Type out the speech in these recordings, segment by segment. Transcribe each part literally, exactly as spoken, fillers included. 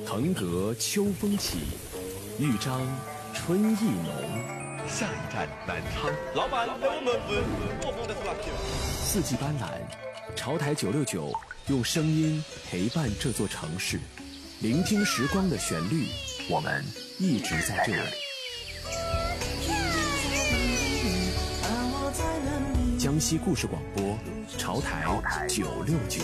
腾格秋风起，豫章春意浓。 下一站南昌， 老板给我们分过风的辣椒。 四季斑斓，潮台九六九用声音陪伴这座城市，聆听时光的旋律，我们一直在这里。江西故事广播，潮台九六九。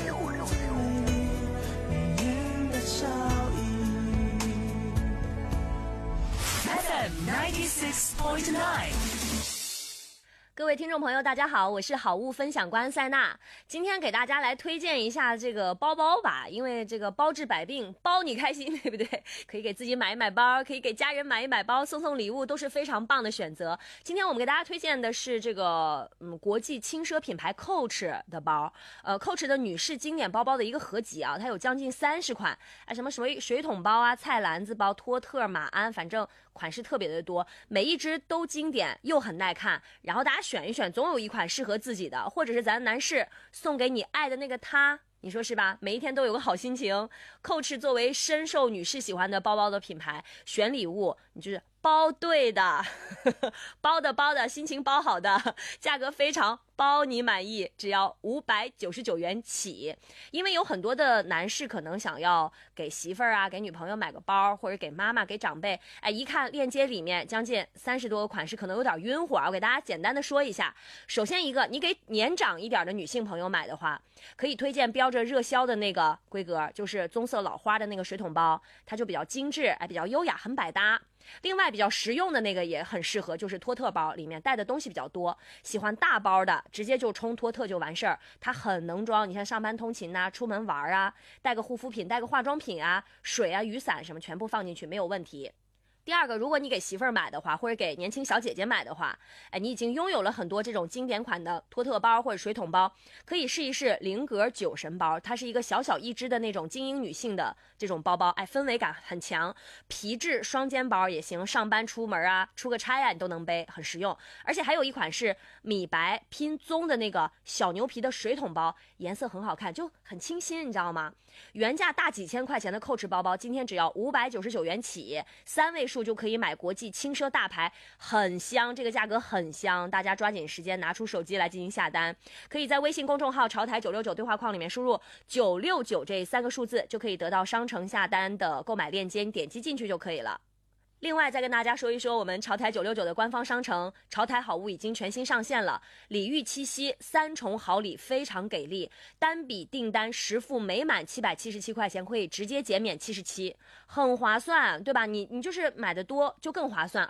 F M ninety-six point nine。各位听众朋友大家好，我是好物分享官塞娜。今天给大家来推荐一下这个包包吧，因为这个包治百病，包你开心，对不对？可以给自己买一买包，可以给家人买一买包，送送礼物都是非常棒的选择。今天我们给大家推荐的是这个嗯国际轻奢品牌 Coach 的包，呃 Coach 的女士经典包包的一个合集啊，它有将近三十款，啊什么水水桶包啊、菜篮子包、托特、马鞍，反正款式特别的多，每一只都经典又很耐看，然后大家选一选，总有一款适合自己的，或者是咱男士送给你爱的那个他，你说是吧？每一天都有个好心情。Coach 作为深受女士喜欢的包包的品牌，选礼物你就是包对的，包的包的，心情包好的，价格非常包你满意，只要五百九十九元起。因为有很多的男士可能想要给媳妇儿啊、给女朋友买个包，或者给妈妈、给长辈，哎，一看链接里面将近三十多个款式，可能有点晕火。我给大家简单的说一下。首先一个，你给年长一点的女性朋友买的话，可以推荐标着热销的那个规格，就是棕色老花的那个水桶包，它就比较精致，哎，比较优雅，很百搭。另外比较实用的那个也很适合，就是托特包，里面带的东西比较多，喜欢大包的直接就冲托特就完事儿，它很能装。你像上班通勤啊、出门玩啊，带个护肤品、带个化妆品啊、水啊、雨伞什么全部放进去没有问题。第二个，如果你给媳妇儿买的话，或者给年轻小姐姐买的话，哎，你已经拥有了很多这种经典款的托特包或者水桶包，可以试一试菱格酒神包，它是一个小小一只的那种精英女性的这种包包，哎，氛围感很强，皮质双肩包也行，上班出门啊、出个差啊，你都能背，很实用。而且还有一款是米白拼棕的那个小牛皮的水桶包，颜色很好看，就很清新，你知道吗？原价大几千块钱的 Coach 包包，今天只要五百九十九元起，三位数就可以买国际轻奢大牌，很香，这个价格很香，大家抓紧时间拿出手机来进行下单。可以在微信公众号潮台九六九对话框里面输入九六九这三个数字，就可以得到商城下单的购买链接，你点击进去就可以了。另外再跟大家说一说，我们潮台九六九的官方商城潮台好物已经全新上线了，礼遇七夕三重好礼非常给力，单笔订单实付每满七百七十七块钱可以直接减免七十七，很划算，对吧？你你就是买的多就更划算，